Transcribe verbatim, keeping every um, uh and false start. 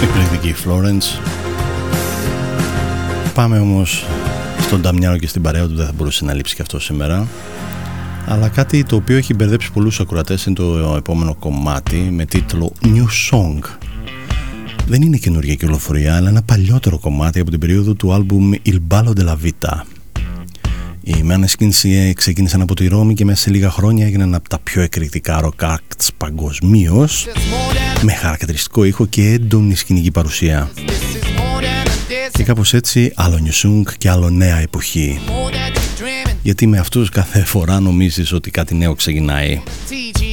Εκπληκτική Florence. Πάμε όμως στον Νταμιάνο και στην παρέα του, δεν θα μπορούσε να λείψει και αυτό σήμερα. Αλλά κάτι το οποίο έχει μπερδέψει πολλούς ακροατές είναι το επόμενο κομμάτι με τίτλο New Song. Δεν είναι καινούργια κυκλοφορία, αλλά ένα παλιότερο κομμάτι από την περίοδο του άλμπουμ Il Ballo della Vita. Οι Maneskin ξεκίνησαν από τη Ρώμη και μέσα σε λίγα χρόνια έγιναν από τα πιο εκρηκτικά rock acts παγκοσμίως, με χαρακτηριστικό ήχο και έντονη σκηνική παρουσία. Και κάπως έτσι άλλο New Song και άλλο νέα εποχή. Γιατί με αυτούς κάθε φορά νομίζεις ότι κάτι νέο ξεκινάει.